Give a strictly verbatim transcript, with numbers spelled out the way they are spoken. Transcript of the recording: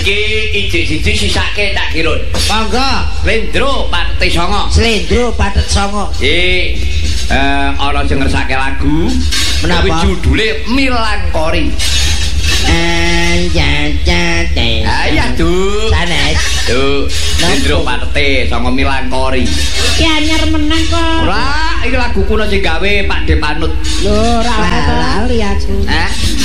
Iki ijik siji sisake tak kirun. Monggo. Slendro Pathet Songo. Slendro Pathet Songo. Eh eh ana sing ngersake lagu. Menapa? Judule Milankori. Anjate. Ayah tuh. Sanes. Tuh, Slendro Pathet Songo Milankori. Ki anyar menang kok. Ora, iki lagu kuno sing gawe Pak De Panut. Lho, ora lali aku. Hah?